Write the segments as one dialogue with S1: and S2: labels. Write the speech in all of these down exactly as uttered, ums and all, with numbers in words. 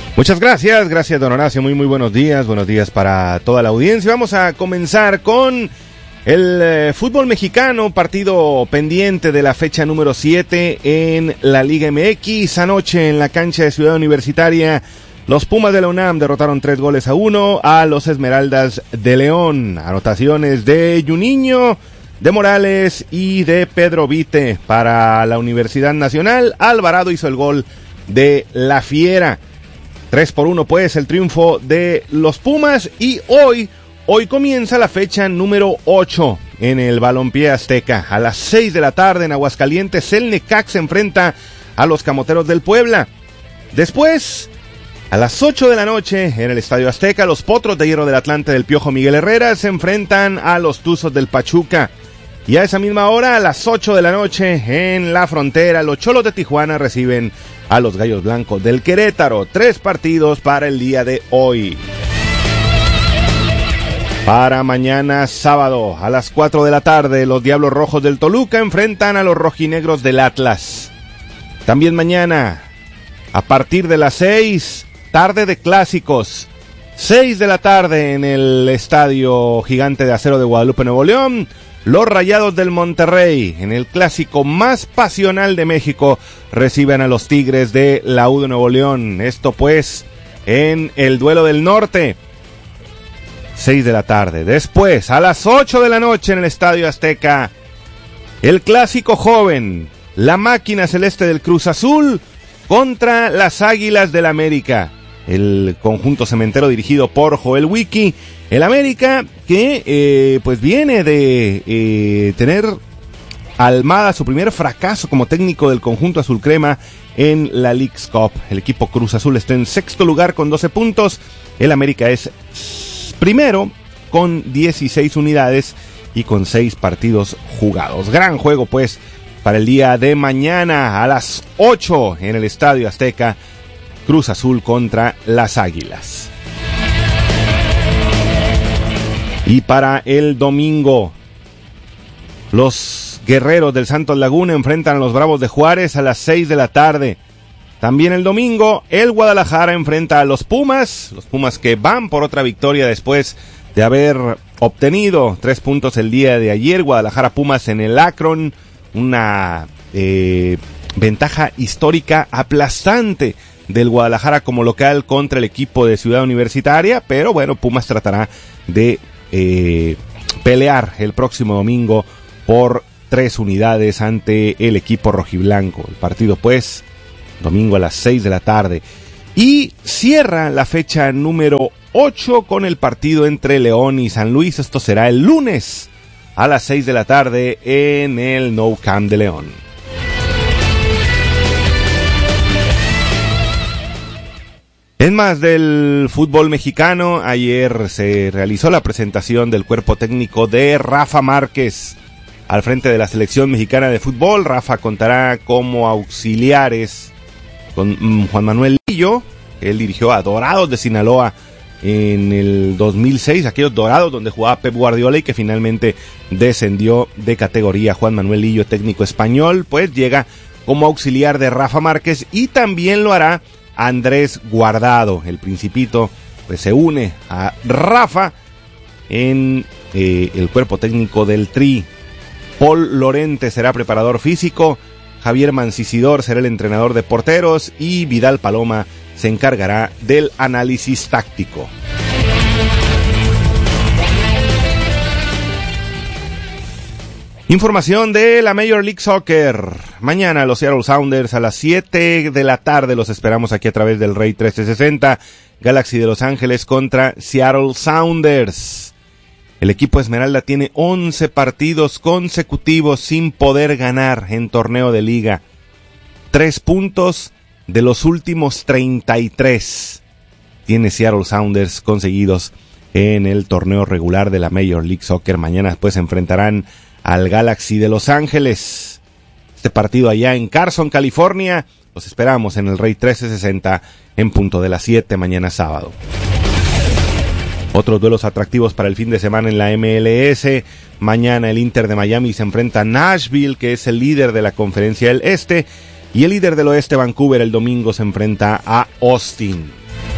S1: Muchas gracias, gracias don Horacio, muy muy buenos días, buenos días para toda la audiencia. Vamos a comenzar con el eh, fútbol mexicano, partido pendiente de la fecha número siete en la Liga M X. Anoche en la cancha de Ciudad Universitaria, los Pumas de la UNAM derrotaron tres goles a uno a los Esmeraldas de León. Anotaciones de Juninho, de Morales y de Pedro Vite para la Universidad Nacional. Alvarado hizo el gol de la Fiera. tres por uno pues el triunfo de los Pumas, y hoy, hoy comienza la fecha número ocho en el Balompié Azteca. A las seis de la tarde en Aguascalientes, el Necaxa se enfrenta a los Camoteros del Puebla. Después, a las ocho de la noche en el Estadio Azteca, los Potros de Hierro del Atlante del Piojo Miguel Herrera se enfrentan a los Tuzos del Pachuca. Y a esa misma hora, a las ocho de la noche en la Frontera, los Cholos de Tijuana reciben a los Gallos Blancos del Querétaro. Tres partidos para el día de hoy. Para mañana sábado, a las cuatro de la tarde, los Diablos Rojos del Toluca enfrentan a los Rojinegros del Atlas. También mañana, a partir de las seis, tarde de clásicos. Seis de la tarde en el Estadio Gigante de Acero de Guadalupe, Nuevo León, los Rayados del Monterrey, en el clásico más pasional de México, reciben a los Tigres de la U de Nuevo León. Esto pues en el Duelo del Norte. Seis de la tarde. Después, a las ocho de la noche en el Estadio Azteca, el clásico joven, la máquina celeste del Cruz Azul contra las Águilas del América. El conjunto cementero dirigido por Joel Wiki. El América que eh, pues viene de eh, tener Almada su primer fracaso como técnico del conjunto azul crema en la Leagues Cup. El equipo Cruz Azul está en sexto lugar con doce puntos. El América es primero con dieciséis unidades y con seis partidos jugados. Gran juego pues para el día de mañana a las ocho en el Estadio Azteca. Cruz Azul contra las Águilas. Y para el domingo, los Guerreros del Santos Laguna enfrentan a los Bravos de Juárez a las seis de la tarde. También el domingo, el Guadalajara enfrenta a los Pumas, los Pumas que van por otra victoria después de haber obtenido tres puntos el día de ayer. Guadalajara Pumas en el Akron, una eh, ventaja histórica aplastante del Guadalajara como local contra el equipo de Ciudad Universitaria, pero bueno, Pumas tratará de eh, pelear el próximo domingo por tres unidades ante el equipo rojiblanco. El partido pues, domingo a las seis de la tarde. Y cierra la fecha número ocho con el partido entre León y San Luis. Esto será el lunes a las seis de la tarde en el Nou Camp de León. En más del fútbol mexicano, ayer se realizó la presentación del cuerpo técnico de Rafa Márquez al frente de la selección mexicana de fútbol. Rafa contará como auxiliares con mm, Juan Manuel Lillo. Él dirigió a Dorados de Sinaloa en el dos mil seis, aquellos Dorados donde jugaba Pep Guardiola y que finalmente descendió de categoría. Juan Manuel Lillo, técnico español, pues llega como auxiliar de Rafa Márquez, y también lo hará Andrés Guardado. El Principito pues se une a Rafa en eh, el cuerpo técnico del Tri. Paul Lorente será preparador físico, Javier Mancisidor será el entrenador de porteros y Vidal Paloma se encargará del análisis táctico. Información de la Major League Soccer. Mañana los Seattle Sounders a las siete de la tarde los esperamos aquí a través del Rey trescientos sesenta. Galaxy de Los Ángeles contra Seattle Sounders. El equipo Esmeralda tiene once partidos consecutivos sin poder ganar en torneo de liga. Tres puntos de los últimos treinta y tres tiene Seattle Sounders conseguidos en el torneo regular de la Major League Soccer. Mañana pues se enfrentarán al Galaxy de Los Ángeles. Este partido allá en Carson, California. Los esperamos en el Rey trescientos sesenta en punto de las siete mañana sábado. Otros duelos atractivos para el fin de semana en la M L S. Mañana el Inter de Miami se enfrenta a Nashville, que es el líder de la Conferencia del Este. Y el líder del Oeste, Vancouver, el domingo se enfrenta a Austin.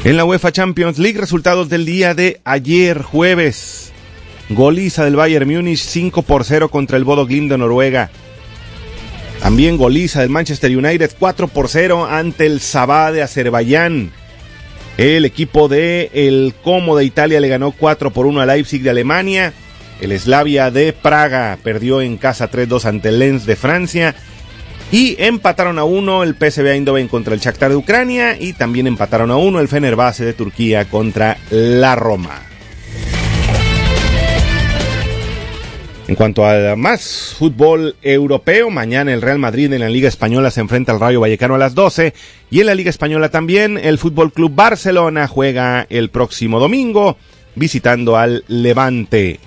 S1: En la UEFA Champions League, resultados del día de ayer, jueves. Goliza del Bayern Múnich, cinco por cero contra el Bodo Glimt de Noruega. También goliza del Manchester United, cuatro por cero ante el Sabah de Azerbaiyán. El equipo de el Como de Italia le ganó cuatro por uno a Leipzig de Alemania. El Slavia de Praga perdió en casa tres dos ante el Lens de Francia. Y empataron a uno el P S V Eindhoven contra el Shakhtar de Ucrania. Y también empataron a uno el Fenerbahce de Turquía contra la Roma. En cuanto a más fútbol europeo, mañana el Real Madrid en la Liga Española se enfrenta al Rayo Vallecano a las doce. Y en la Liga Española también el Fútbol Club Barcelona juega el próximo domingo visitando al Levante.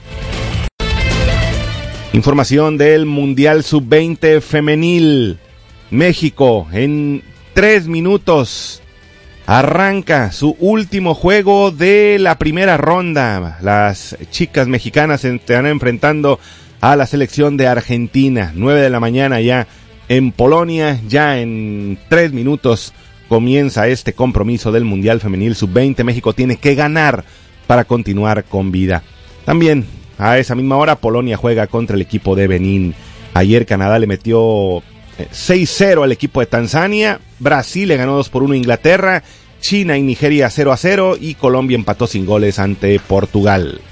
S1: Información del Mundial sub veinte femenil. México en tres minutos arranca su último juego de la primera ronda. Las chicas mexicanas se estarán enfrentando a la selección de Argentina. nueve de la mañana ya en Polonia. Ya en tres minutos comienza este compromiso del Mundial femenil sub veinte. México tiene que ganar para continuar con vida. También a esa misma hora Polonia juega contra el equipo de Benín. Ayer Canadá le metió seis cero al equipo de Tanzania. Brasil le ganó dos por uno a Inglaterra. China y Nigeria cero a cero. Y Colombia empató sin goles ante Portugal.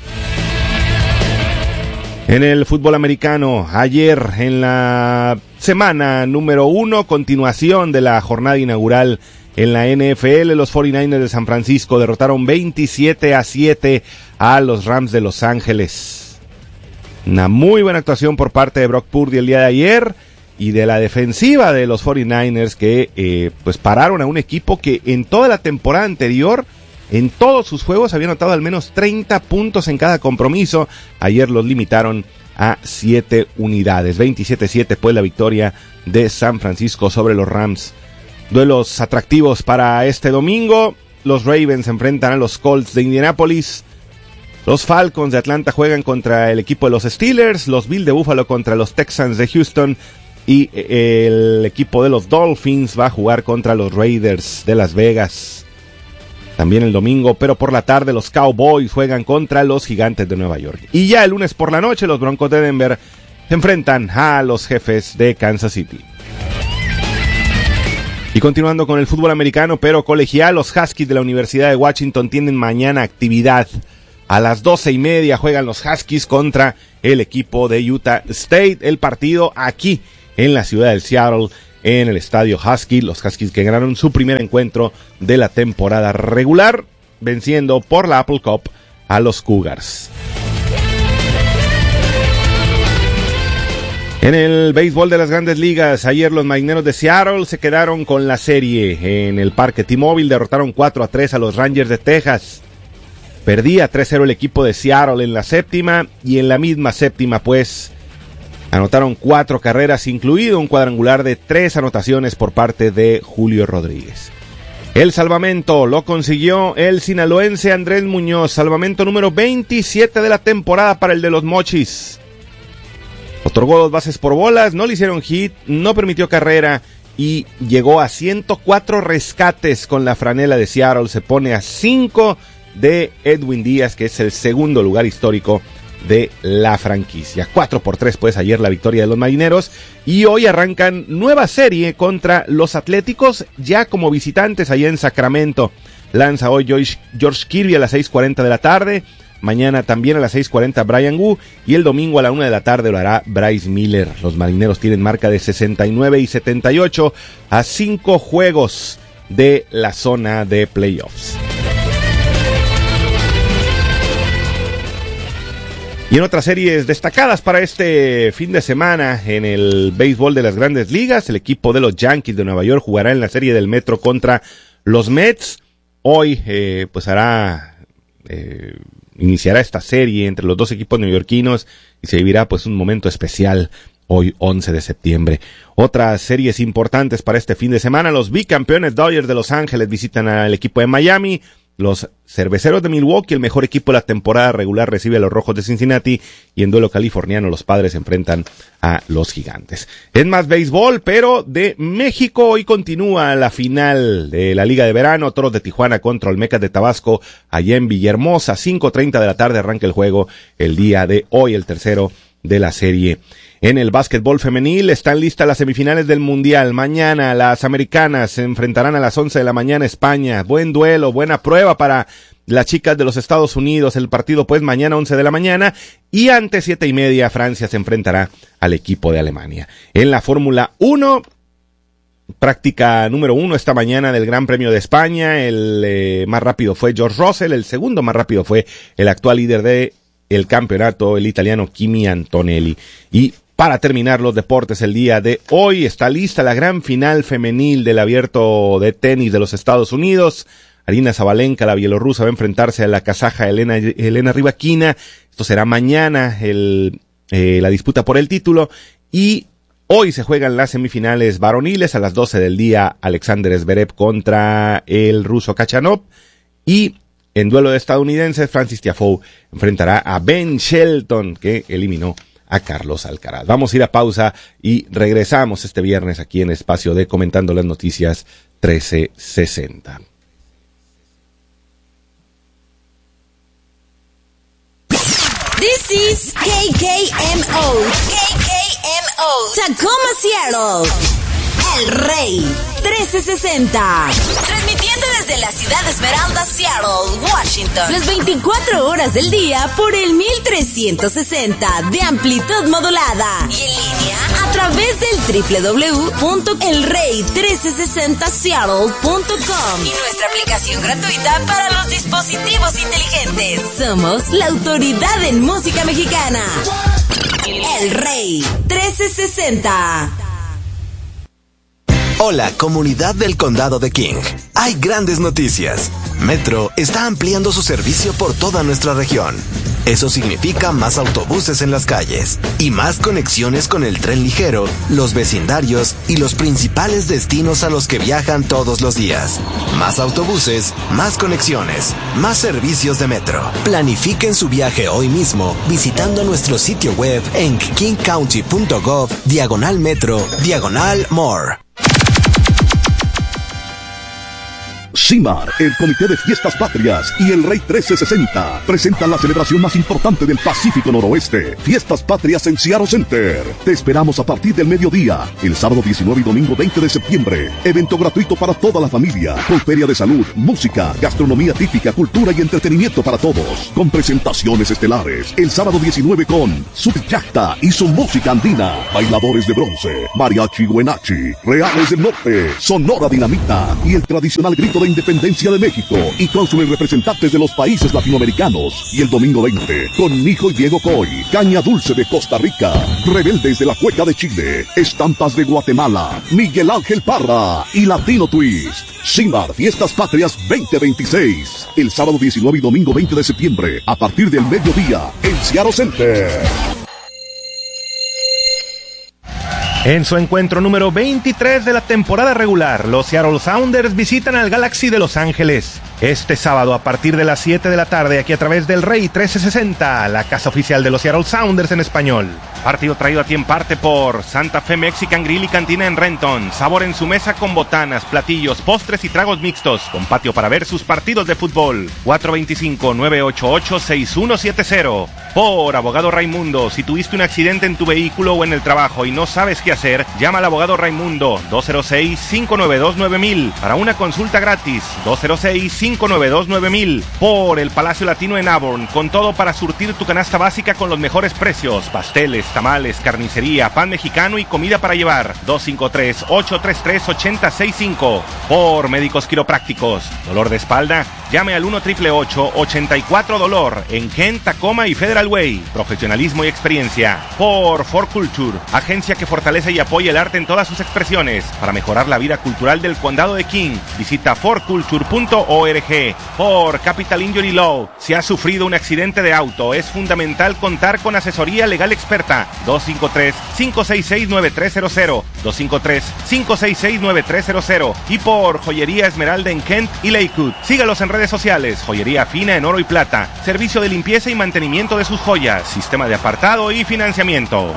S1: En el fútbol americano, ayer en la semana número uno, continuación de la jornada inaugural en la N F L, los cuarenta y nueve ers de San Francisco derrotaron veintisiete a siete a los Rams de Los Ángeles. Una muy buena actuación por parte de Brock Purdy el día de ayer y de la defensiva de los cuarenta y nueve ers que eh, pues pararon a un equipo que en toda la temporada anterior, en todos sus juegos, había anotado al menos treinta puntos en cada compromiso. Ayer los limitaron a siete unidades. veintisiete a siete pues la victoria de San Francisco sobre los Rams. Duelos atractivos para este domingo. Los Ravens se enfrentan a los Colts de Indianápolis. Los Falcons de Atlanta juegan contra el equipo de los Steelers. Los Bills de Buffalo contra los Texans de Houston. Y el equipo de los Dolphins va a jugar contra los Raiders de Las Vegas. También el domingo, pero por la tarde, los Cowboys juegan contra los Gigantes de Nueva York. Y ya el lunes por la noche, los Broncos de Denver se enfrentan a los Jefes de Kansas City. Y continuando con el fútbol americano, pero colegial, los Huskies de la Universidad de Washington tienen mañana actividad. A las doce y media juegan los Huskies contra el equipo de Utah State. El partido aquí en la ciudad de Seattle, en el estadio Husky. Los Huskies que ganaron su primer encuentro de la temporada regular, venciendo por la Apple Cup a los Cougars. En el béisbol de las Grandes Ligas, ayer los Marineros de Seattle se quedaron con la serie en el Parque T-Mobile, derrotaron cuatro a tres a los Rangers de Texas. Perdía tres cero el equipo de Seattle en la séptima, y en la misma séptima pues anotaron cuatro carreras, incluido un cuadrangular de tres anotaciones por parte de Julio Rodríguez. El salvamento lo consiguió el sinaloense Andrés Muñoz, salvamento número veintisiete de la temporada para el de los Mochis. Otorgó dos bases por bolas, no le hicieron hit, no permitió carrera y llegó a ciento cuatro rescates con la franela de Seattle. Se pone a cinco de Edwin Díaz, que es el segundo lugar histórico de la franquicia. cuatro por tres pues ayer la victoria de los Marineros, y hoy arrancan nueva serie contra los Atléticos, ya como visitantes allá en Sacramento. Lanza hoy George, George Kirby a las seis cuarenta de la tarde. Mañana también a las seis cuarenta Brian Wu, y el domingo a la una de la tarde lo hará Bryce Miller. Los Marineros tienen marca de sesenta y nueve y setenta y ocho a cinco juegos de la zona de playoffs. Y en otras series destacadas para este fin de semana en el béisbol de las Grandes Ligas, el equipo de los Yankees de Nueva York jugará en la serie del Metro contra los Mets. Hoy eh, pues hará... Eh, iniciará esta serie entre los dos equipos neoyorquinos y se vivirá pues un momento especial hoy once de septiembre. Otras series importantes para este fin de semana: los bicampeones Dodgers de Los Ángeles visitan al equipo de Miami, los Cerveceros de Milwaukee, el mejor equipo de la temporada regular, recibe a los Rojos de Cincinnati, y en duelo californiano los Padres se enfrentan a los Gigantes. Es más béisbol, pero de México. Hoy continúa la final de la Liga de Verano, Toros de Tijuana contra Olmecas de Tabasco, allá en Villahermosa, cinco treinta de la tarde arranca el juego el día de hoy, el tercero de la serie. En el básquetbol femenil están listas las semifinales del Mundial. Mañana las americanas se enfrentarán a las once de la mañana España. Buen duelo, buena prueba para las chicas de los Estados Unidos. El partido pues mañana once de la mañana, y antes siete y media Francia se enfrentará al equipo de Alemania. En la Fórmula uno, práctica número uno esta mañana del Gran Premio de España. El eh, más rápido fue George Russell, el segundo más rápido fue el actual líder de el campeonato, el italiano Kimi Antonelli. Y para terminar los deportes el día de hoy, está lista la gran final femenil del Abierto de Tenis de los Estados Unidos. Aryna Sabalenka, la bielorrusa, va a enfrentarse a la kazaja Elena, Elena Rybakina. Esto será mañana el, eh, la disputa por el título. Y hoy se juegan las semifinales varoniles a las doce del día. Alexander Zverev contra el ruso Khachanov. Y en duelo de estadounidenses, Francis Tiafoe enfrentará a Ben Shelton, que eliminó a Carlos Alcaraz. Vamos a ir a pausa y regresamos este viernes aquí en el espacio de Comentando las Noticias trece sesenta.
S2: This is K K M O. K K M O. Tacoma, Seattle. El Rey trece sesenta. Transmitiendo desde la ciudad de Esmeralda, Seattle, Washington. Las veinticuatro horas del día por el mil trescientos sesenta de amplitud modulada. Y en línea a través del doble u doble u doble u punto el rey trece sesenta seattle punto com. Y nuestra aplicación gratuita para los dispositivos inteligentes. Somos la autoridad en música mexicana. El Rey trece sesenta.
S3: Hola, comunidad del Condado de King. Hay grandes noticias. Metro está ampliando su servicio por toda nuestra región. Eso significa más autobuses en las calles y más conexiones con el tren ligero, los vecindarios y los principales destinos a los que viajan todos los días. Más autobuses, más conexiones, más servicios de Metro. Planifiquen su viaje hoy mismo visitando nuestro sitio web en king county punto gov, diagonal metro, diagonal more.
S4: CIMAR, el Comité de Fiestas Patrias y el Rey trece sesenta presentan la celebración más importante del Pacífico Noroeste, Fiestas Patrias en Seattle Center. Te esperamos a partir del mediodía, el sábado diecinueve y domingo veinte de septiembre. Evento gratuito para toda la familia, con feria de salud, música, gastronomía típica, cultura y entretenimiento para todos, con presentaciones estelares. El sábado diecinueve con Subyacta y su música andina, bailadores de bronce, mariachi Huenachi, Reales del Norte, Sonora Dinamita y el tradicional grito de Independencia de México, y cónsules representantes de los países latinoamericanos. Y el domingo veinte, con Mijo y Diego Coy, Caña Dulce de Costa Rica, Rebeldes de la Cueca de Chile, Estampas de Guatemala, Miguel Ángel Parra y Latino Twist. CIMAR Fiestas Patrias veinte veintiséis, el sábado diecinueve y domingo veinte de septiembre, a partir del mediodía, en Seattle Center.
S1: En su encuentro número veintitrés de la temporada regular, los Seattle Sounders visitan al Galaxy de Los Ángeles. Este sábado a partir de las siete de la tarde, aquí a través del Rey trece sesenta, la casa oficial de los Seattle Sounders en español. Partido traído a ti en parte por Santa Fe Mexican Grill y Cantina en Renton. Sabor en su mesa con botanas, platillos, postres y tragos mixtos, con patio para ver sus partidos de fútbol. cuatro dos cinco, nueve ocho ocho, seis uno siete cero. Por Abogado Raimundo, si tuviste un accidente en tu vehículo o en el trabajo y no sabes qué hacer, llama al Abogado Raimundo, dos cero seis, cinco nueve dos, nueve mil, para una consulta gratis, dos cero seis, cinco nueve dos, nueve mil. Por el Palacio Latino en Auburn, con todo para surtir tu canasta básica con los mejores precios, pasteles, tamales, carnicería, pan mexicano y comida para llevar, dos cinco tres, ocho tres tres, ocho cero seis cinco. Por Médicos Quiroprácticos, dolor de espalda, llame al uno, ocho ocho ocho, ochenta y cuatro dolor, en Kent, Tacoma y Federal Way, profesionalismo y experiencia. Por For Culture, agencia que fortalece y apoya el arte en todas sus expresiones, para mejorar la vida cultural del condado de King, visita for culture punto org. L G. Por Capital Injury Law, si has sufrido un accidente de auto, es fundamental contar con asesoría legal experta. dos cinco tres, cinco seis seis, nueve tres cero cero, dos cinco tres, cinco seis seis, nueve tres cero cero. Y por Joyería Esmeralda en Kent y Lakewood. Sígalos en redes sociales. Joyería fina en oro y plata. Servicio de limpieza y mantenimiento de sus joyas. Sistema de apartado y financiamiento.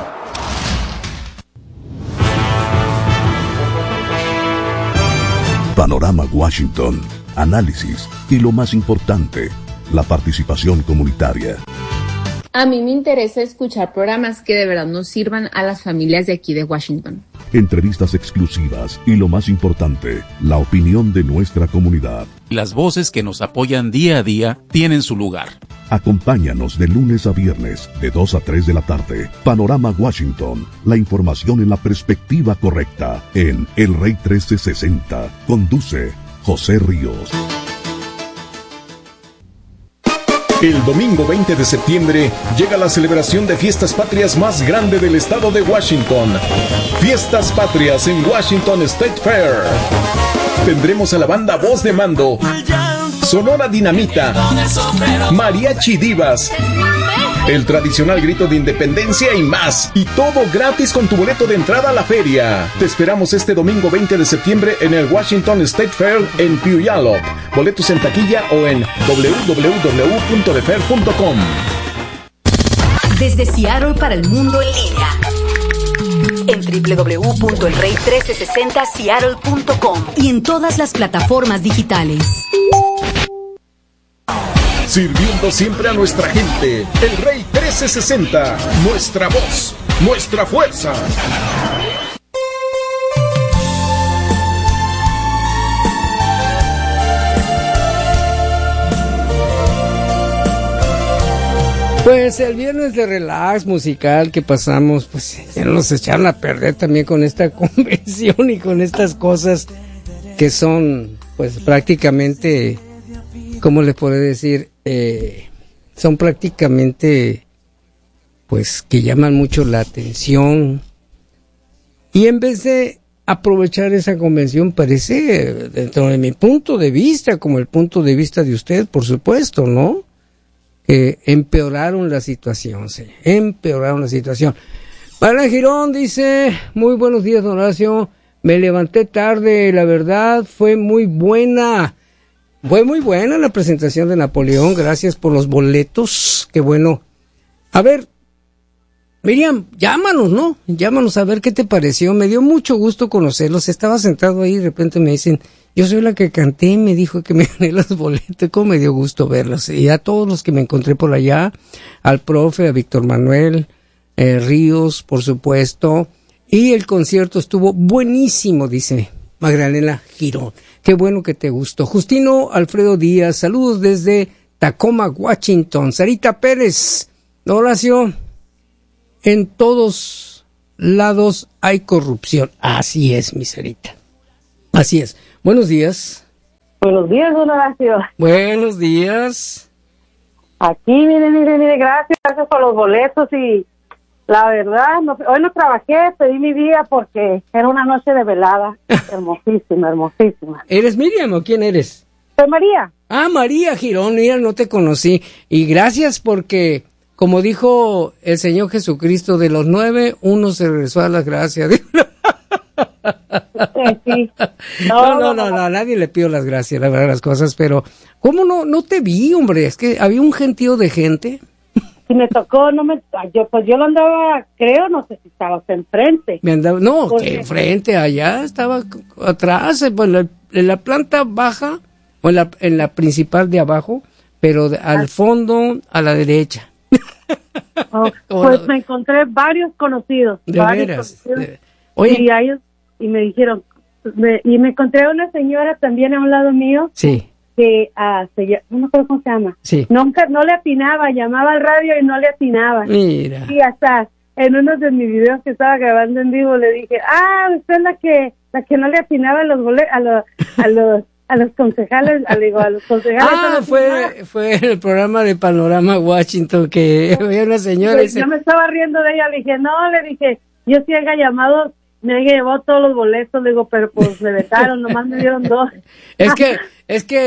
S4: Panorama Washington, análisis y lo más importante, la participación comunitaria.
S5: A mí me interesa escuchar programas que de verdad nos sirvan a las familias de aquí de Washington.
S4: Entrevistas exclusivas y lo más importante, la opinión de nuestra comunidad.
S6: Las voces que nos apoyan día a día tienen su lugar.
S4: Acompáñanos de lunes a viernes, de dos a tres de la tarde. Panorama Washington, la información en la perspectiva correcta, en El Rey trece sesenta. Conduce José Ríos.
S7: El domingo veinte de septiembre llega la celebración de Fiestas Patrias más grande del estado de Washington. Fiestas Patrias en Washington State Fair. Tendremos a la banda Voz de Mando, Sonora Dinamita, Mariachi Divas, el tradicional grito de independencia y más. Y todo gratis con tu boleto de entrada a la feria. Te esperamos este domingo veinte de septiembre en el Washington State Fair en Puyallup. Boletos en taquilla o en doble u doble u doble u punto de fair punto com.
S2: Desde Seattle para el mundo en línea. En doble u doble u doble u punto el rey trece sesenta seattle punto com y en todas las plataformas digitales.
S7: Sirviendo siempre a nuestra gente. El Rey trece sesenta. Nuestra voz, nuestra fuerza.
S8: Pues el viernes de relax musical que pasamos, pues ya nos echaron a perder también con esta convención y con estas cosas que son, pues prácticamente, ¿cómo le puedo decir? Eh, son prácticamente, pues que llaman mucho la atención. Y en vez de aprovechar esa convención, parece, dentro de mi punto de vista, como el punto de vista de usted, por supuesto, ¿no? Eh, empeoraron la situación, sí, empeoraron la situación. Para Girón dice, muy buenos días, don Horacio, me levanté tarde, la verdad fue muy buena, fue muy buena la presentación de Napoleón, gracias por los boletos, qué bueno. A ver, Miriam, llámanos, ¿no? Llámanos a ver qué te pareció, me dio mucho gusto conocerlos, estaba sentado ahí y de repente me dicen, yo soy la que canté, me dijo que me gané los boletos, cómo me dio gusto verlos. Y a todos los que me encontré por allá, al profe, a Víctor Manuel, eh, Ríos, por supuesto. Y el concierto estuvo buenísimo, dice Magdalena Girón. Qué bueno que te gustó. Justino Alfredo Díaz, saludos desde Tacoma, Washington. Sarita Pérez, Horacio, en todos lados hay corrupción. Así es, mi Sarita. Así es. Buenos días.
S9: Buenos días, don Horacio.
S8: Buenos días.
S9: Aquí, mire, mire, mire, gracias, gracias por los boletos y la verdad, no, hoy no trabajé, pedí mi día porque era una noche de velada, hermosísima, hermosísima.
S8: ¿Eres Miriam o quién eres?
S9: Soy María.
S8: Ah, María Girón, mira, no te conocí. Y gracias porque, como dijo el Señor Jesucristo, de los nueve, uno se regresó a las gracias.
S9: Sí.
S8: No, no, no, no, a nadie le pido las gracias, la verdad, las cosas, pero ¿cómo no no te vi, hombre? Es que había un gentío de gente.
S9: Si me tocó, no me, yo pues yo lo andaba, creo, no sé si estabas enfrente.
S8: Me andaba, no,
S9: Porque...
S8: que enfrente, allá, estaba atrás, pues, la, en la planta baja, o en la, en la principal de abajo, pero de, al fondo, a la derecha.
S9: Oh, pues me encontré varios conocidos.
S8: De
S9: varios
S8: veras.
S9: conocidos,
S8: De... Oye.
S9: Y a ellos, y me dijeron, me, y me encontré a una señora también a un lado mío.
S8: Sí.
S9: Que, uh, se, no me acuerdo cómo se llama.
S8: Sí.
S9: Nunca, no le atinaba, llamaba al radio y no le atinaba.
S8: Mira.
S9: Y hasta en uno de mis videos que estaba grabando en vivo le dije, ah, usted es la que, la que no le atinaba a los bolet, a los, a los, a los concejales, a, digo, a los concejales.
S8: Ah, fue, fue el programa de Panorama Washington que había una señora.
S9: Pues, yo me estaba riendo de ella, le dije, no, le dije, yo sí haya llamado, me haya llevado todos los boletos, le digo, pero pues me vetaron, nomás me dieron dos.
S8: Es que, es que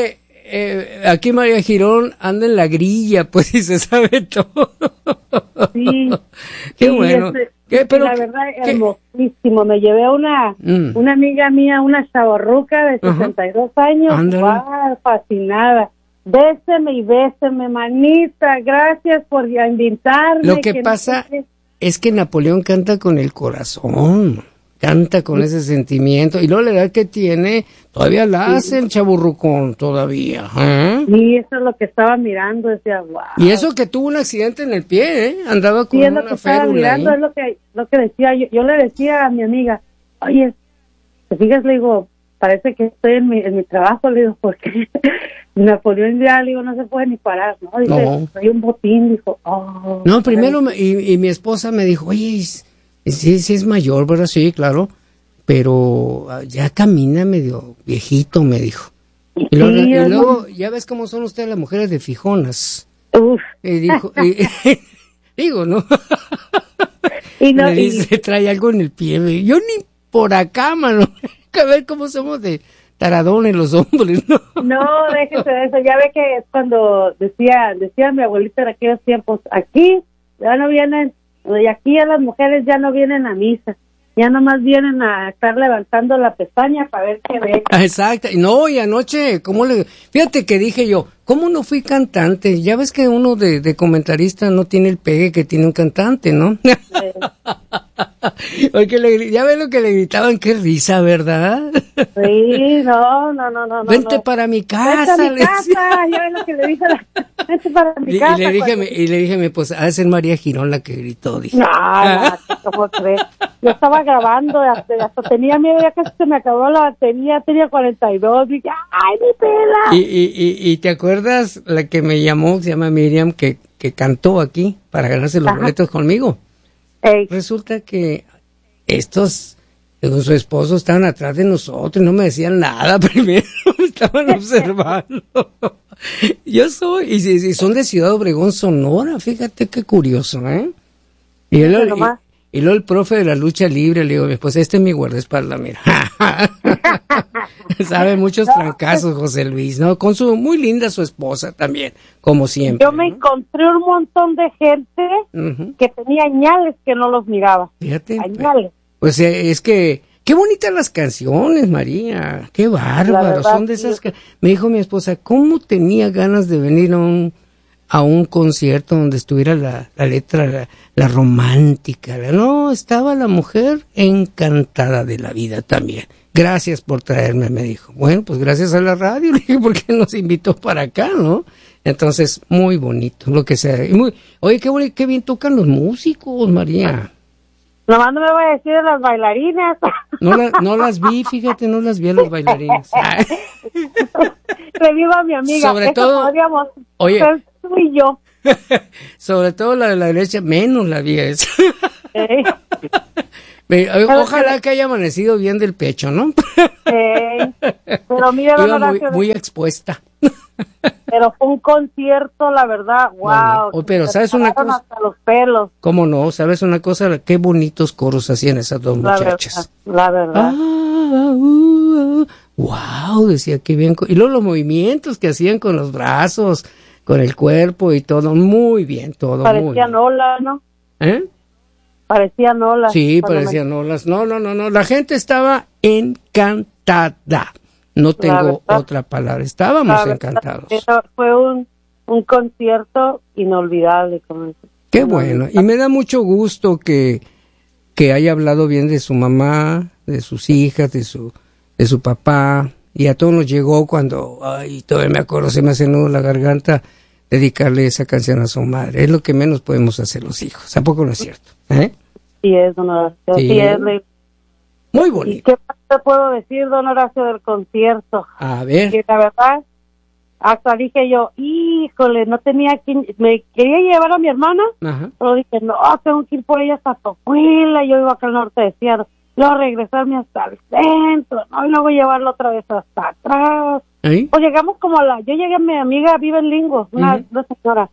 S8: eh, aquí María Girón anda en la grilla, pues, y se sabe todo.
S9: Sí.
S8: Qué
S9: sí,
S8: bueno.
S9: Ese,
S8: ¿Qué, pero,
S9: la verdad,
S8: ¿qué?
S9: hermosísimo. Me llevé a una,
S8: Mm.
S9: una amiga mía, una chavorruca de sesenta y dos años.
S8: Ándale.
S9: Wow, fascinada. Béseme y béseme, manita. Gracias por invitarme.
S8: Lo que pasa
S9: no sé.
S8: es que Napoleón canta con el corazón, canta con ese sentimiento, y luego la edad que tiene, todavía la hace el chaburrucón, todavía. ¿eh?
S9: Sí, eso es lo que estaba mirando, decía, wow.
S8: Y eso que tuvo un accidente en el pie, ¿eh? Andaba con
S9: Sí, es lo que
S8: una
S9: estaba
S8: férula
S9: mirando,
S8: ahí.
S9: es lo que, lo que decía. Yo, yo le decía a mi amiga, oye, ¿te fijas? Le digo, parece que estoy en mi, en mi trabajo, le digo, porque Napoleón ya, le digo, no se puede ni parar, ¿no? Dice,
S8: No.
S9: soy un botín, dijo, oh.
S8: No, primero, me- y, y mi esposa me dijo, oye, es- sí, sí es mayor, ¿verdad? Sí, claro, pero ah, ya camina medio viejito, me dijo. Y luego,
S9: Sí,
S8: y
S9: es
S8: luego, ya ves cómo son ustedes las mujeres de fijonas.
S9: Uf.
S8: Y dijo, y- digo, ¿no?
S9: Y no,
S8: Me
S9: y-
S8: dice, trae algo en el pie. me- Yo ni por acá, mano. A ver cómo somos de taradones los hombres, ¿no?
S9: no, déjese de eso. Ya ve que es cuando decía, decía mi abuelita en aquellos tiempos, aquí ya no vienen, y aquí a las mujeres ya no vienen a misa, ya nomás vienen a estar levantando la pestaña para ver qué ve.
S8: Ah, exacto. Y no, y anoche, ¿cómo le...? Fíjate que dije yo, ¿cómo no fui cantante? Ya ves que uno de, de comentarista no tiene el pegue que tiene un cantante, ¿no? Porque le, ya ves lo que le gritaban, qué risa, ¿verdad?
S9: Sí, no, no, no, no.
S8: Vente
S9: no.
S8: para mi
S9: Vente
S8: casa.
S9: a mi
S8: le decía.
S9: casa, ya ves lo que le dije. la- Vente para mi
S8: Y, y
S9: casa.
S8: le dije, a
S9: cuando-
S8: mi- y le dije a mi esposa, ah, esa es María Girón la que gritó, dije.
S9: No, no, ¿cómo crees? Yo estaba grabando, hasta, hasta tenía miedo, ya casi se me acabó la batería, tenía cuarenta y dos, dije, ¡ay, mi pela!
S8: Y, y, y, y te acuerdas la que me llamó, se llama Miriam, que, que cantó aquí para ganarse los
S9: Ajá.
S8: boletos conmigo?
S9: Ey,
S8: Resulta que estos, con su esposo, estaban atrás de nosotros y no me decían nada primero, me estaban observando. Yo soy, y, y- y son de Ciudad Obregón, Sonora, fíjate qué curioso, ¿eh? Y, él,
S9: Fíjate nomás.
S8: y, y luego el profe de la lucha libre, le digo, pues este es mi guardaespaldas, mira. Sabe muchos fracasos, José Luis, ¿no? Con su, muy linda su esposa también, como siempre.
S9: yo me
S8: ¿no?
S9: encontré un montón de gente
S8: Ujú.
S9: que tenía añales que no los miraba.
S8: Fíjate.
S9: Añales.
S8: Pues eh, es que, qué bonitas las canciones, María, qué bárbaro,
S9: verdad,
S8: son de
S9: sí.
S8: esas que, me dijo mi esposa, ¿cómo tenía ganas de venir a un, a un concierto donde estuviera la, la letra, la, la romántica? La- no, estaba la mujer encantada de la vida también. Gracias por traerme, me dijo. Bueno, pues gracias a la radio, le dije, porque nos invitó para acá, ¿no? Entonces, muy bonito, lo que sea. Y muy, oye, qué, boni- qué bien tocan los músicos, María.
S9: Nomás no me voy a decir de las bailarinas.
S8: No, la- no las vi, fíjate, no las vi a los bailarines. Ay,
S9: Reviva a mi amiga.
S8: Sobre
S9: Eso
S8: todo-
S9: podríamos
S8: Oye.
S9: ser tú y yo.
S8: sobre todo la de la derecha, menos la vi esa.
S9: Ey,
S8: Me- Ojalá que haya amanecido bien del pecho, ¿no?
S9: ey. Pero mira, don
S8: Iba muy,
S9: Horacio,
S8: muy expuesta.
S9: pero fue un concierto, la verdad, wow.
S8: Oh, pero
S9: que
S8: ¿sabes
S9: me
S8: una
S9: pararon
S8: cosa?
S9: hasta los pelos,
S8: ¿Cómo no? ¿Sabes una cosa? Qué bonitos coros hacían esas dos
S9: la
S8: muchachas.
S9: verdad, la verdad.
S8: Ah, uh, uh, wow, decía que bien. co- Y luego los movimientos que hacían con los brazos, con el cuerpo y todo, muy bien, todo muy
S9: Parecían
S8: bien.
S9: olas, ¿no?
S8: ¿Eh?
S9: Parecían olas.
S8: Sí,
S9: Cuando me-
S8: parecían olas. No, no, no, no. La gente estaba encantada. No tengo
S9: verdad.
S8: otra palabra. Estábamos
S9: la verdad,
S8: encantados.
S9: eso fue un, un concierto inolvidable. Como dice.
S8: Qué bueno. Y me da mucho gusto que, que haya hablado bien de su mamá, de sus hijas, de su, de su papá. Y a todos nos llegó cuando, ay, todavía me acuerdo, se me hace nudo la garganta, dedicarle esa canción a su madre. Es lo que menos podemos hacer los hijos. ¿A poco no es cierto? ¿Eh?
S9: Sí es, don Horacio.
S8: Sí.
S9: Sí es. le-
S8: Muy
S9: ¿Y
S8: bonito.
S9: qué más te puedo decir, don Horacio, del concierto?
S8: A ver.
S9: Que la verdad, hasta dije yo, híjole, no tenía quien, me quería llevar a mi hermana,
S8: Ajá.
S9: pero dije, no, tengo que ir por ella hasta Tocuila, yo iba acá al norte de Seattle, luego regresarme hasta el centro, no, y luego llevarlo otra vez hasta atrás.
S8: ¿Ahí?
S9: Pues llegamos como a la, yo llegué, mi amiga vive en Lingo, una,
S8: Ujú.
S9: una señora,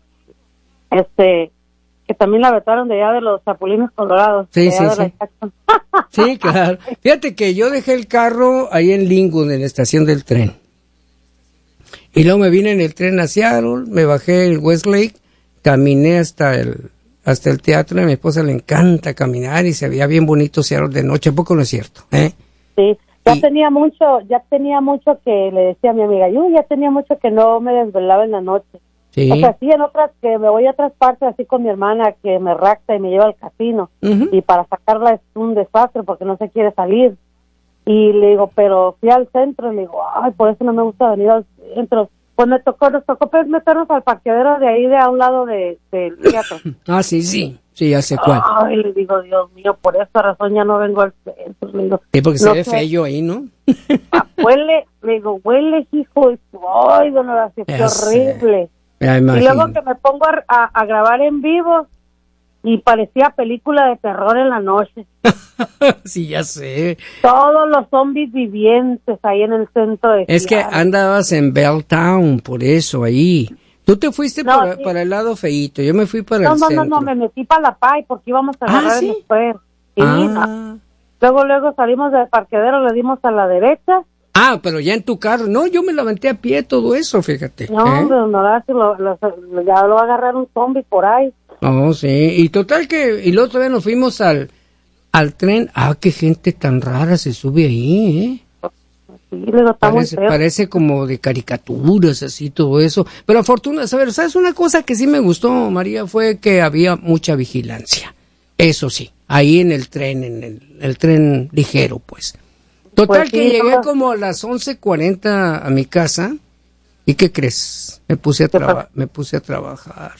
S9: este, que también la vetaron de allá de los Chapulines Colorados.
S8: Sí,
S9: de allá
S8: sí,
S9: de la
S8: sí.
S9: Jackson.
S8: Sí, claro. Fíjate que yo dejé el carro ahí en Linwood, en la estación del tren. Y luego me vine en el tren a Seattle, me bajé en Westlake, caminé hasta el hasta el teatro. A mi esposa le encanta caminar y se veía bien bonito Seattle de noche. ¿A poco no es cierto? ¿Eh?
S9: Sí, ya
S8: Y-
S9: tenía mucho, ya tenía mucho que le decía a mi amiga, yo ya tenía mucho que no me desvelaba en la noche.
S8: Sí.
S9: O sea, sí, en otras, que me voy a otras partes así con mi hermana, que me rapta y me lleva al casino.
S8: Ujú.
S9: Y para sacarla es un desastre porque no se quiere salir. Y le digo, pero fui al centro y le digo, ay, por eso no me gusta venir al centro. Pues me tocó, nos tocó pues meternos al parqueadero de ahí, de a un lado de, del teatro.
S8: Ah, sí, sí. Sí, ya sé cuál.
S9: Ay, le digo, Dios mío, por esa razón ya no vengo al centro. Le digo,
S8: Sí, porque se
S9: no
S8: ve
S9: sé,
S8: feo ahí, ¿no?
S9: ah, huele, le digo, huele, hijo, y, ay, don Horacio, qué
S8: Ya sé.
S9: horrible.
S8: Ya
S9: Y
S8: imagino.
S9: luego que me pongo a, a, a grabar en vivo y parecía película de terror en la noche.
S8: Sí, ya sé.
S9: Todos los zombies vivientes ahí en el centro de
S8: Es que
S9: Seattle.
S8: andabas en Belltown, por eso, ahí. Tú te fuiste
S9: No,
S8: para,
S9: sí.
S8: para el lado feíto, yo me fui para
S9: No,
S8: el
S9: no, no,
S8: centro.
S9: no, me metí para la P A I porque íbamos a
S8: Ah,
S9: agarrar
S8: ¿sí?
S9: el express. Sí,
S8: Ah.
S9: luego, luego salimos del parqueadero, le dimos a la derecha.
S8: Ah, pero ya en tu carro. No, yo me la aventé a pie todo eso, fíjate.
S9: No,
S8: ¿eh?
S9: hombre, don Horacio, lo, lo- lo- ya lo va a agarrar un zombie por ahí.
S8: No, sí. Y total que... Y luego todavía nos fuimos al, al tren. Ah, qué gente tan rara se sube ahí, ¿eh?
S9: Sí, le digo, está muy
S8: Parece,
S9: feo.
S8: parece como de caricaturas, así, todo eso. Pero afortunadamente, ¿sabes? ¿Sabes? Una cosa que sí me gustó, María, fue que había mucha vigilancia. Eso sí, ahí en el tren, en el, el tren ligero, pues. Total
S9: Pues sí,
S8: que llegué
S9: no.
S8: como a las once cuarenta a mi casa. ¿Y qué crees? Me puse a,
S9: ¿Qué
S8: traba-
S9: pasó?
S8: me puse a trabajar.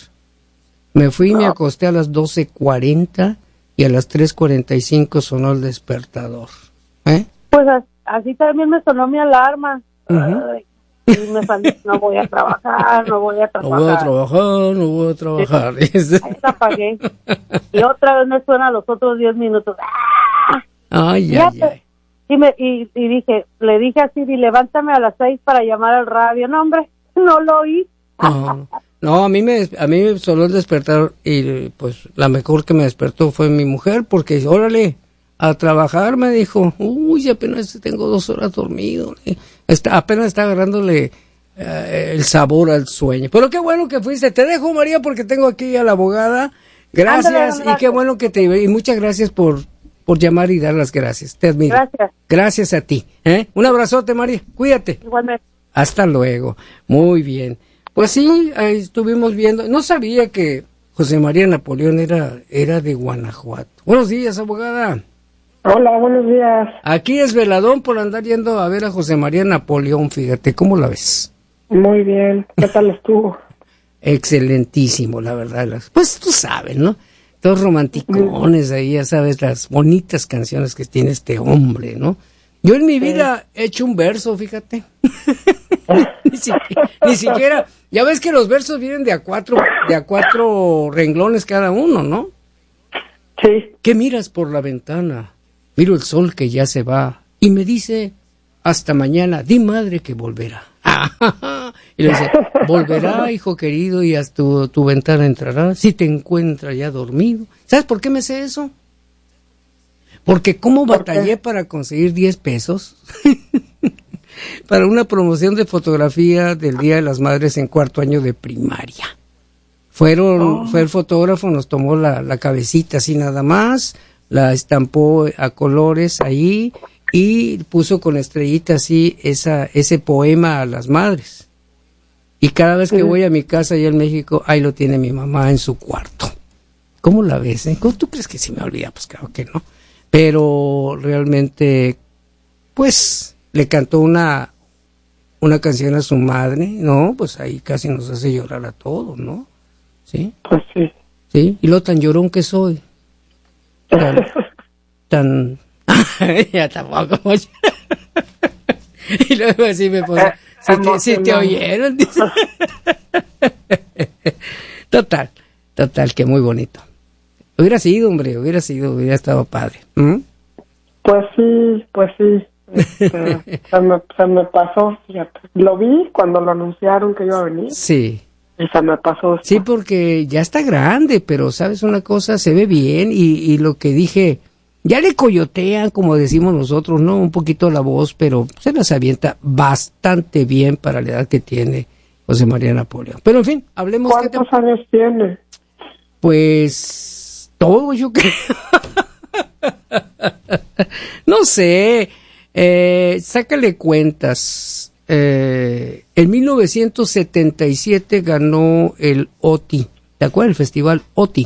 S8: Me fui y me acosté a las doce cuarenta y a las tres cuarenta y cinco sonó el despertador. ¿Eh?
S9: Pues as- así también me sonó mi alarma.
S8: Ujú.
S9: Ay, y me sal- no voy a trabajar, no voy a
S8: No voy a
S9: trabajar.
S8: trabajar, no voy a trabajar.
S9: Ahí la apagué. Y otra vez me suena los otros diez minutos. ¡Ah!
S8: Ay,
S9: Ya,
S8: ay,
S9: pues,
S8: ay.
S9: Y, me, y, y dije, le dije así, y levántame a las seis para llamar al radio. No, hombre, no lo oí.
S8: No, no, a mí me a mí me sonó el despertador y pues la mejor que me despertó fue mi mujer porque órale a trabajar me dijo, uy, apenas tengo dos horas dormido, eh. está apenas está agarrándole eh, el sabor al sueño. Pero qué bueno que fuiste. Te dejo, María, porque tengo aquí a la abogada. Gracias
S9: Ándale,
S8: y qué
S9: gracias.
S8: bueno que te y muchas gracias por por llamar y dar las gracias. Te admiro.
S9: Gracias.
S8: Gracias a ti. ¿eh? Un abrazote, María. Cuídate.
S9: Igualmente.
S8: Hasta luego. Muy bien. Pues sí, ahí estuvimos viendo. No sabía que José María Napoleón era, era de Guanajuato. Buenos días, abogada.
S10: Hola, buenos días.
S8: Aquí es veladón por andar yendo a ver a José María Napoleón. Fíjate, ¿cómo la ves?
S10: Muy bien. ¿Qué tal estuvo?
S8: Excelentísimo, la verdad. Las- Pues tú sabes, ¿no? Todos romanticones ahí, ya sabes, las bonitas canciones que tiene este hombre, ¿no? Yo en mi vida he hecho un verso, fíjate. ni, siquiera, ni siquiera, ya ves que los versos vienen de a cuatro, de a cuatro renglones cada uno, ¿no?
S10: Sí.
S8: ¿Qué miras por la ventana? Miro el sol que ya se va y me dice, hasta mañana, di madre que volverá. Y le dice, volverá, hijo querido, y a tu, tu ventana entrará, si te encuentra ya dormido. ¿Sabes por qué me sé eso? Porque cómo batallé para conseguir diez pesos para una promoción de fotografía del Día de las Madres en cuarto año de primaria. Fueron, oh. Fue el fotógrafo, nos tomó la, la cabecita así nada más, la estampó a colores ahí y puso con estrellita así esa, ese poema a las madres. Y cada vez que sí. voy a mi casa allá en México, ahí lo tiene mi mamá en su cuarto. ¿Cómo la ves? Eh? ¿Cómo tú crees que se me olvida? Pues claro que no. Pero realmente, pues, le cantó una, una canción a su madre, ¿no? Pues ahí casi nos hace llorar a todos, ¿no? ¿Sí?
S10: Pues sí.
S8: Sí, y lo tan llorón que soy. Tan, tan... ya tampoco. Y luego así me pone, si te, si te oyeron, dice. Total, total, que muy bonito. Hubiera sido, hombre, hubiera sido, hubiera estado padre. ¿Mm?
S10: Pues sí, pues sí. Este, se, me, se me pasó, fíjate. Lo vi cuando lo anunciaron que iba a venir.
S8: Sí.
S10: Y se me pasó. Esto.
S8: Sí, porque ya está grande, pero sabes una cosa, se ve bien y, y lo que dije, Ya le coyotean, como decimos nosotros, ¿no? Un poquito la voz, pero se las avienta bastante bien para la edad que tiene José María Napoleón. Pero en fin, hablemos...
S10: ¿Cuántos te... años tiene?
S8: Pues... todo, yo creo. No sé. Eh, sácale cuentas. Eh, en mil novecientos setenta y siete ganó el O T I. ¿Te acuerdas? El festival O T I.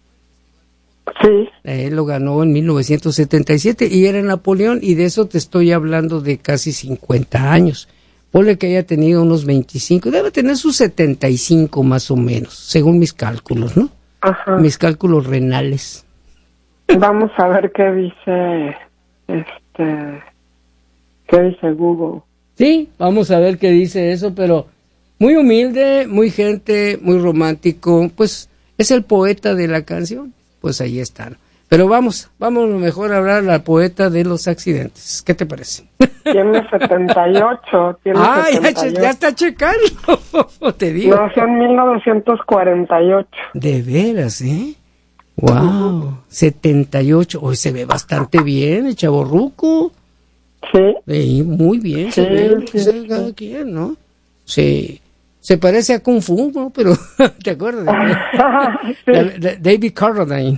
S10: Sí.
S8: Él lo ganó en mil novecientos setenta y siete y era Napoleón, y de eso te estoy hablando de casi cincuenta años. Ponle que haya tenido unos veinticinco, debe tener sus setenta y cinco más o menos, según mis cálculos, ¿no?
S10: Ajá.
S8: Mis cálculos renales.
S10: Vamos a ver qué dice, este, qué dice Google.
S8: Sí, vamos a ver qué dice eso, pero muy humilde, muy gente, muy romántico, pues es el poeta de la canción. Pues ahí están. Pero vamos, vamos mejor a hablar a la poeta de los accidentes. ¿Qué te parece?
S10: Tiene setenta y ocho. Tiene
S8: ah,
S10: setenta y ocho.
S8: Ya, ya está checando. Te digo.
S10: Nació en mil novecientos cuarenta y ocho.
S8: De veras, ¿eh? Wow, uh-huh. setenta y ocho. Hoy se ve bastante bien, el chavorruco.
S10: Sí.
S8: Sí, muy bien,
S10: sí,
S8: se ve.
S10: Sí,
S8: sí. Cada quien, ¿no? Sí. Se parece a Kung Fu, ¿no? Pero, ¿te acuerdas?
S10: Sí.
S8: De, de, David Carradine.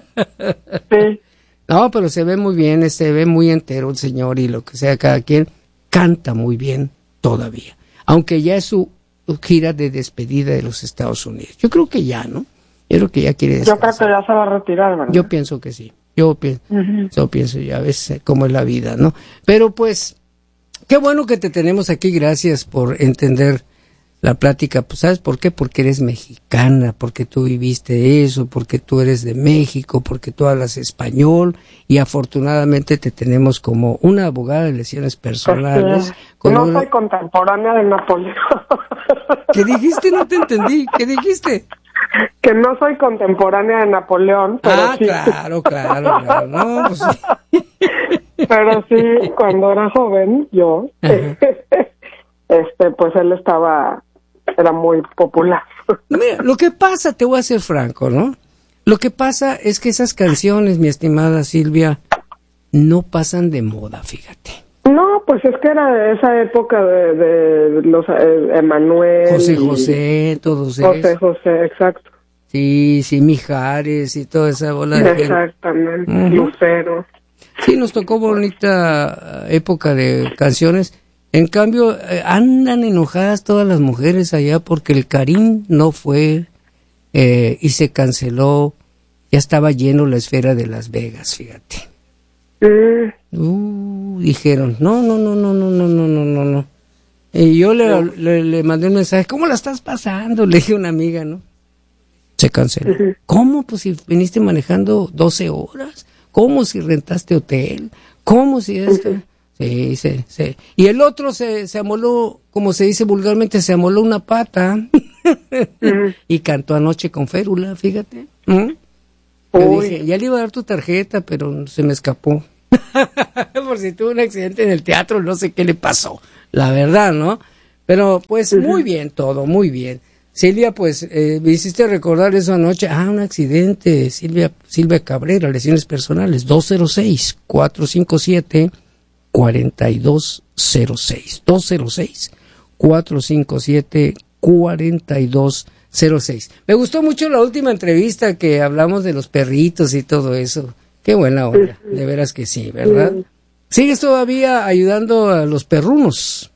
S10: Sí.
S8: No, pero se ve muy bien, se ve muy entero el señor, y lo que sea, cada quien canta muy bien todavía. Aunque ya es su gira de despedida de los Estados Unidos. Yo creo que ya, ¿no? Yo creo que ya quiere descansar.
S10: Yo creo que ya se va a retirar, ¿verdad?
S8: Yo pienso que sí. Yo pienso, uh-huh. yo pienso, ya ves cómo es la vida, ¿no? Pero pues, qué bueno que te tenemos aquí. Gracias por entender la plática. Pues, ¿sabes por qué? Porque eres mexicana, porque tú viviste eso, porque tú eres de México, porque tú hablas español, y afortunadamente te tenemos como una abogada de lesiones personales.
S10: Pues, no
S8: una...
S10: soy contemporánea de Napoleón.
S8: ¿Qué dijiste? No te entendí. ¿Qué dijiste?
S10: Que no soy contemporánea de Napoleón, pero
S8: ah,
S10: sí.
S8: claro, claro, claro. No, pues sí.
S10: Pero sí, cuando era joven, yo, este, pues él estaba... era muy popular.
S8: Mira, lo que pasa, te voy a ser franco, ¿no? Lo que pasa es que esas canciones, mi estimada Silvia, no pasan de moda, fíjate.
S10: No, pues es que era de esa época de, de los eh, Emanuel.
S8: José José, todos esos.
S10: José José, exacto.
S8: Sí, sí, Mijares y toda esa bola de...
S10: Exactamente,
S8: uh-huh.
S10: Lucero.
S8: Sí, nos tocó bonita época de canciones. En cambio, eh, andan enojadas todas las mujeres allá porque el Karim no fue eh, y se canceló. Ya estaba lleno la esfera de Las Vegas, fíjate.
S10: Mm.
S8: Uh, dijeron, no, no, no, no, no, no, no, no, no, no. Y yo le, no. le, le mandé un mensaje, ¿cómo la estás pasando? Le dije a una amiga, ¿no? Se canceló. Uh-huh. ¿Cómo? Pues si viniste manejando doce horas. ¿Cómo si rentaste hotel? ¿Cómo si esto? Uh-huh. Sí, sí, sí. Y el otro se, se amoló, como se dice vulgarmente, se amoló una pata uh-huh. y cantó anoche con férula, fíjate. ¿Mm? Yo dije, ya le iba a dar tu tarjeta, pero se me escapó. Por si tuvo un accidente en el teatro, no sé qué le pasó, la verdad, ¿no? Pero pues uh-huh. muy bien todo, muy bien. Silvia, pues eh, me hiciste recordar eso anoche. Ah, un accidente. Silvia, Silvia Cabrera, lesiones personales, dos cero seis, cuatro cinco siete, cuatro dos cero seis. dos cero seis, cuatro cinco siete, cuatro dos cero seis. Me gustó mucho la última entrevista que hablamos de los perritos y todo eso. Qué buena onda, de veras que sí, ¿verdad? ¿Sigues todavía ayudando a los perrunos?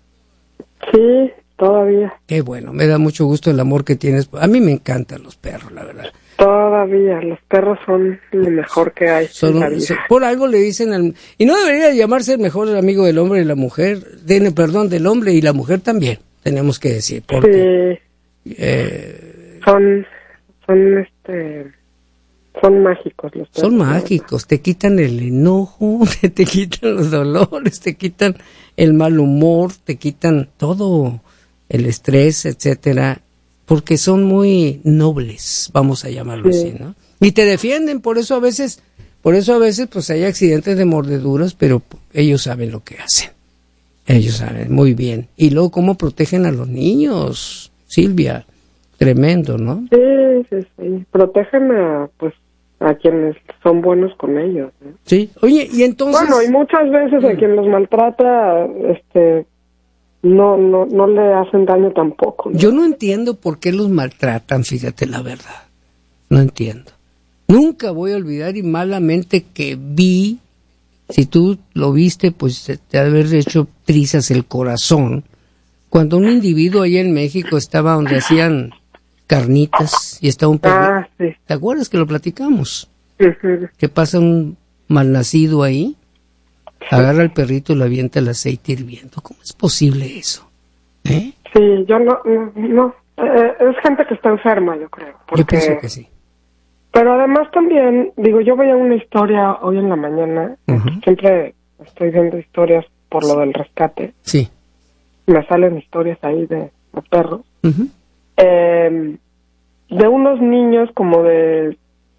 S10: Sí, todavía.
S8: Qué bueno, me da mucho gusto el amor que tienes. A mí me encantan los perros, la verdad.
S10: Todavía, los perros son lo mejor que hay.
S8: Son,
S10: en la vida.
S8: Son, por algo le dicen al... Y no debería llamarse el mejor amigo del hombre y la mujer, de, perdón, del hombre y la mujer también, tenemos que decir. Porque,
S10: sí.
S8: Eh,
S10: son, son, este... Son mágicos los perros.
S8: Son mágicos, te quitan el enojo, te quitan los dolores, te quitan el mal humor, te quitan todo el estrés, etcétera, porque son muy nobles, vamos a llamarlo sí. así, ¿no? Y te defienden, por eso a veces, por eso a veces pues hay accidentes de mordeduras, pero ellos saben lo que hacen. Ellos saben muy bien. Y luego cómo protegen a los niños, Silvia, tremendo, ¿no?
S10: Sí, sí, sí. Protegen a, pues, a quienes son buenos con ellos, ¿no?
S8: Sí, oye, y entonces...
S10: Bueno, y muchas veces a quien los maltrata, este, no, no, no le hacen daño tampoco, ¿no?
S8: Yo no entiendo por qué los maltratan, fíjate la verdad. No entiendo. Nunca voy a olvidar y malamente que vi, si tú lo viste, pues te, te ha de haber hecho trizas el corazón, cuando un individuo allá en México estaba donde hacían carnitas y estaba un perro.
S10: Ah, sí.
S8: ¿Te acuerdas que lo platicamos?
S10: Uh-huh.
S8: Que pasa un malnacido ahí, agarra al perrito y lo avienta el aceite hirviendo. ¿Cómo es posible eso? ¿Eh?
S10: Sí, yo no, no, no. Eh, es gente que está enferma, yo creo. Porque...
S8: Yo pienso que sí.
S10: Pero además también, digo, yo veía una historia hoy en la mañana, uh-huh. Siempre estoy viendo historias por lo del rescate.
S8: Sí.
S10: Me salen historias ahí de, de perros.
S8: Uh-huh.
S10: Eh, de unos niños como de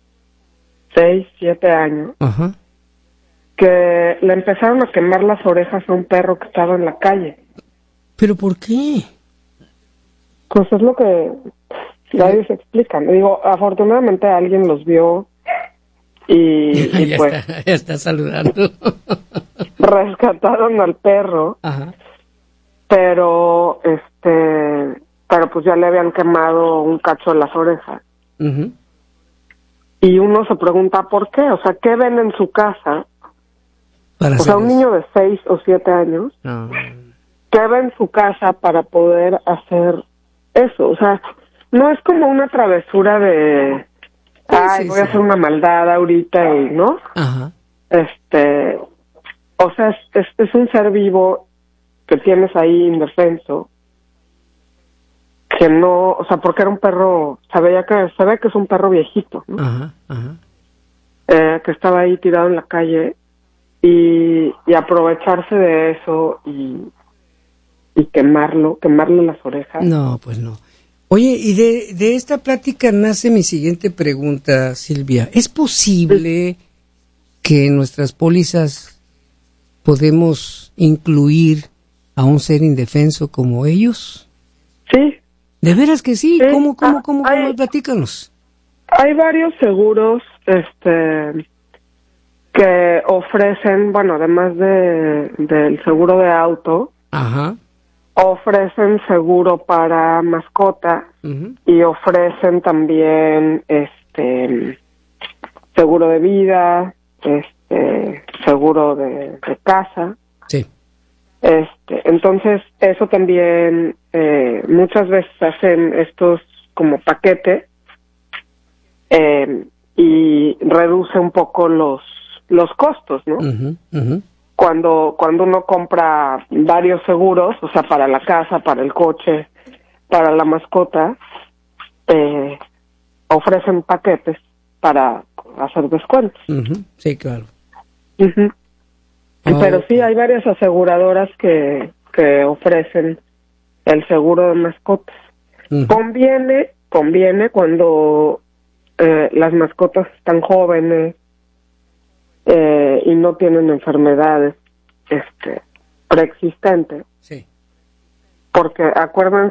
S10: seis, siete años,
S8: uh-huh.
S10: que le empezaron a quemar las orejas a un perro que estaba en la calle.
S8: ¿Pero por qué?
S10: Pues es lo que... Nadie se explica. Digo, afortunadamente alguien los vio y, y
S8: ya
S10: pues...
S8: Está, ya está saludando.
S10: Rescataron al perro.
S8: Ajá.
S10: Pero, este... Pero pues ya le habían quemado un cacho de las orejas.
S8: Uh-huh.
S10: Y uno se pregunta por qué. O sea, ¿qué ven en su casa?
S8: Para
S10: o sea, un
S8: eso.
S10: niño de seis o siete años.
S8: No.
S10: ¿Qué ve en su casa para poder hacer eso? O sea... No es como una travesura de, ay,
S8: sí,
S10: voy
S8: sí.
S10: a hacer una maldad ahorita y, ¿no?
S8: Ajá.
S10: Este, o sea, es, es, es un ser vivo que tienes ahí indefenso, que no, o sea, porque era un perro, se veía que, se ve que es un perro viejito, ¿no?
S8: Ajá, ajá.
S10: Eh, que estaba ahí tirado en la calle y, y aprovecharse de eso y, y quemarlo, quemarle las orejas.
S8: No, pues no. Oye, y de, de esta plática nace mi siguiente pregunta, Silvia. ¿Es posible que en nuestras pólizas podemos incluir a un ser indefenso como ellos?
S10: Sí.
S8: ¿De veras que sí?
S10: sí.
S8: ¿Cómo, cómo,
S10: Ah,
S8: cómo?
S10: hay,
S8: cómo? Platícanos.
S10: Hay varios seguros, este, que ofrecen, bueno, además de del seguro de auto,
S8: Ajá.
S10: ofrecen seguro para mascotas
S8: Uh-huh.
S10: y ofrecen también este seguro de vida, este seguro de, de casa.
S8: Sí.
S10: Este, entonces eso también eh, muchas veces hacen estos como paquetes eh, y reduce un poco los los costos, ¿no?
S8: Uh-huh. Uh-huh.
S10: Cuando cuando uno compra varios seguros, o sea, para la casa, para el coche, para la mascota, eh, ofrecen paquetes para hacer descuentos.
S8: Uh-huh. Sí, claro.
S10: Uh-huh.
S8: Oh,
S10: Pero sí, hay varias aseguradoras que, que ofrecen el seguro de mascotas.
S8: Uh-huh.
S10: Conviene, conviene cuando eh, las mascotas están jóvenes, Eh, y no tienen enfermedades este preexistentes.
S8: Sí.
S10: Porque acuérdense